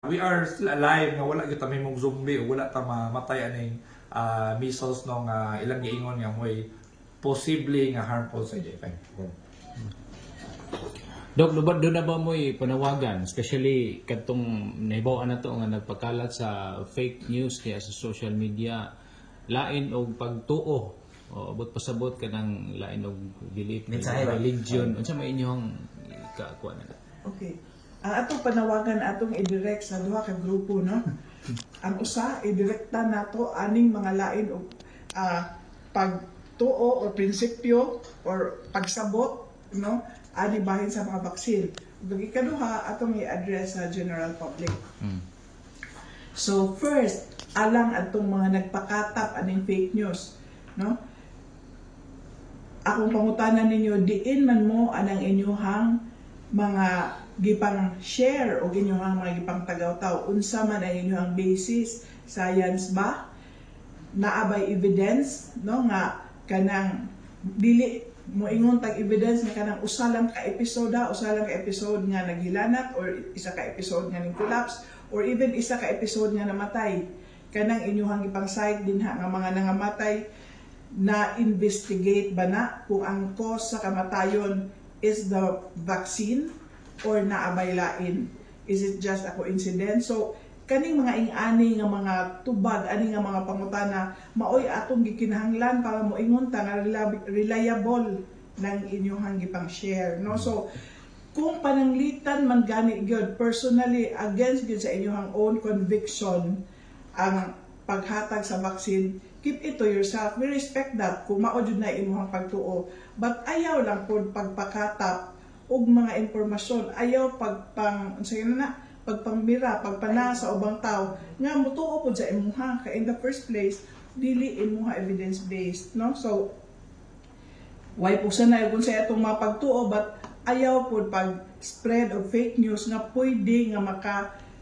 we are still alive nga wala gyud ta mahimong zombie o wala ta mamatay aning measles no nga ilang giingon nga moy possibly nga harmful side effect. Dok, doon na ba mo'y panawagan, especially katong nahibawan na to nga nagpakalat sa fake news kaya sa social media, lain og pagtuo o abot pasabot ka ng lain og belief religion unsa may inyong kakuan na. Okay. Ang atong panawagan atong i-direct sa duha ka grupo no. Ang usa i-direkta nato aning mga lain og pagtuo o prinsipyo or pagsabot no ani bahin sa mga baksin. Ug ikaduha atong i-address sa general public. So first, alang atong mga nagpakatap aning fake news, no? Akong pangutanan ninyo, diin man mo anang inyuhang mga gipang share o inyuhang mga gipang tagaw-taw, unsa man ang inyuhang basis, science ba? Naabay evidence, no? Nga kanang dili mo ingon tag evidence nga kanang usa lang ka episode nga naghilanat or isa ka episode nga ning collapse or even isa ka episode nga namatay. Kanang inyuhang ipang site dinha nga mga nangamatay na investigate ba na kung ang cause sa kamatayon is the vaccine or naabay lain. Is it just a coincidence? So kaning mga ing-ani nga mga tubag, ani nga mga pangutana, maoy atong gikinahanglan para moingon ta nga reliable ng inyong gipang share, no? So kung pananglitan man gani gyud personally against gyud sa inyong own conviction ang paghatag sa vaccine, keep it to yourself. We respect that kung mao jud na inyong pagtuo, but ayaw lang pod pagpakatap og mga impormasyon, ayaw pagpangmira, pagpana sa ubang tao nga mutuo pod sa imuha kay in the first place dili imuha evidence based, no? So why po sana kung sa atong mapagtuo, but ayaw pod pag spread of fake news nga pwede nga maka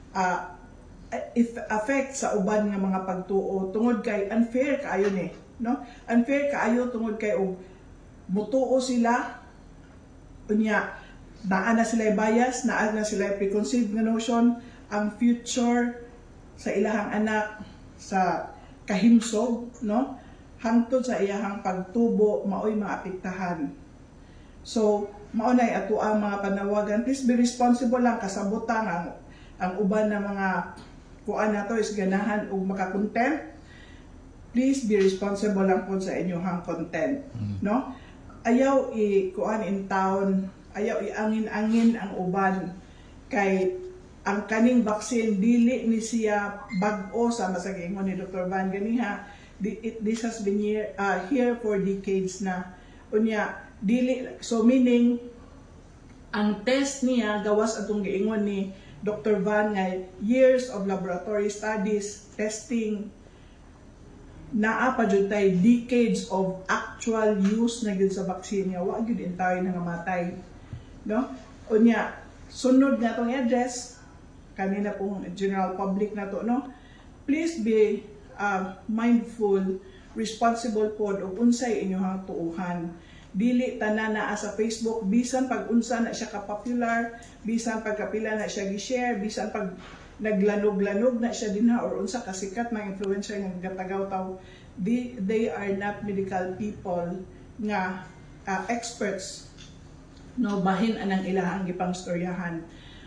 affect sa uban nga mga pagtuo tungod kay unfair kaayo ni, no? Unfair kaayo tungod kay og mutuo sila unya naa na sila bias, naa na sila preconceived nga notion ang future sa ilahang anak sa kahimsog, no? Hangtod sa iyahang pagtubo maoy maapektahan. So mao nay ato ang mga panawagan, please be responsible lang kasabutan ang uban na mga kuan nato is ganahan og maka-content. Please be responsible lang po sa inyong content, no? Ayaw kuan in town, ayaw iangin-angin ang uban kay ang kaning vaccine dili ni siya bag-o sa masagingon ni Dr. Van ganiha. This has been here for decades na. Unya dili, so meaning ang test niya gawas atong giingon ni Dr. Van nga years of laboratory studies, testing, naa pa jud tay decades of actual use na gyud sa vaccine nga wa gyud entire nangamatay, no? Unya sunod nga tong address kanina pong general public na to, no? Please be mindful, responsible pod og unsay inyong tuuhan. Dili tanan naa sa Facebook, bisan pag unsa na siya ka-popular, bisan pag kapila na siya gi-share, bisan pag naglanog-lanog na siya dinha or unsa kasikat mga influencer nga gatagaw-taw, they are not medical people nga experts, no? Bahin anang ilahang gipang storyahan.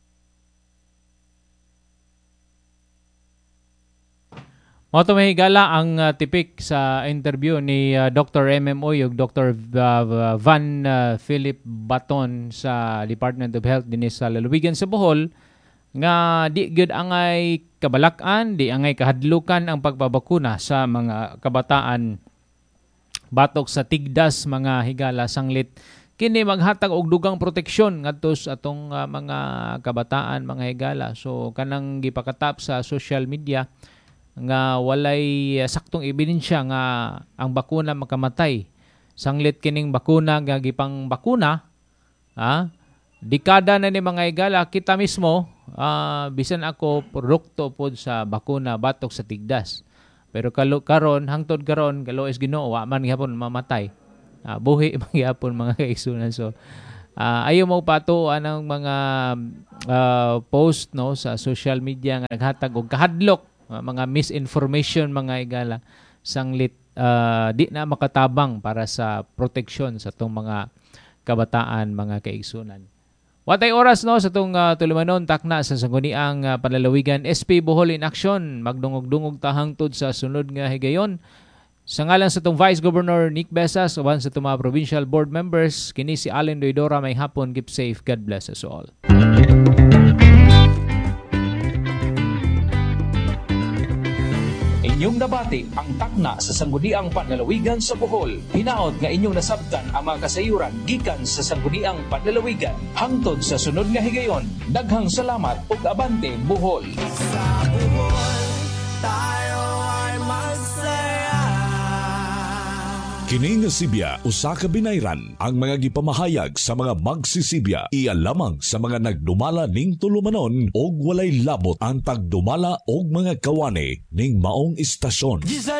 Mao to may higala ang tipik sa interview ni Dr. MMO ug Dr. Van Philip Baton sa Department of Health dinhi sa Lalawigan sa Bohol nga di gyud angay kabalak-an, di angay kahadlukan ang pagpabakuna sa mga kabataan batok sa tigdas mga higala sanglit kini maghatag og dugang proteksyon ngadto sa atong mga kabataan mga higala. So kanang gipakatap sa social media nga walay saktong ebidensya nga ang bakuna makamatay. Sanglit kining bakuna nga gipang bakuna, dekada na ni mga higala kita mismo bisan ako produkto pod sa bakuna batok sa tigdas. Pero karon hangtod karon kaloes Ginoo wa man gyapon mamatay. Buhi man gyapon mga kaigsunan. So ayaw mo patuan ng mga post no sa social media nga naghatag og kahadlok, mga misinformation mga igala sanglit di na makatabang para sa proteksyon sa tong mga kabataan, mga kaigsunan. Watay oras no sa tong tulumanon takna sa sangguniang panlalawigan SP Bohol in Action. Magdungog-dungog ta hangtod sa sunod nga higayon. Sa ngalan sa tong Vice Governor Nick Besas uban sa tong mga provincial board members, kini si Allen Doidora, may hapon, keep safe, God bless us all. Inyong nabati ang takna sa sangguniang panlalawigan sa Bohol. Hinaot nga inyong nasabtan ang mga kasayuran gikan sa sangguniang panlalawigan. Hangtod sa sunod nga higayon, daghang salamat ug abante Bohol. Sa Bohol, tayo ay magsaya. Kini nga Sibya usa ka binayran, ang mga gipamahayag sa mga magsisibya iya lamang sa mga nagdumala ning tulumanon og walay labot ang tagdumala og mga kawani ning maong istasyon.